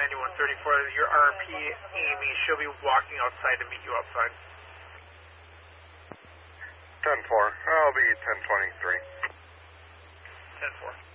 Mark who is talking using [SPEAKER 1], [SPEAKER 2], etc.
[SPEAKER 1] 9134, your RP, Amy, she'll be walking outside to meet you outside.
[SPEAKER 2] 10-4, I'll be 1023.
[SPEAKER 1] 10-4.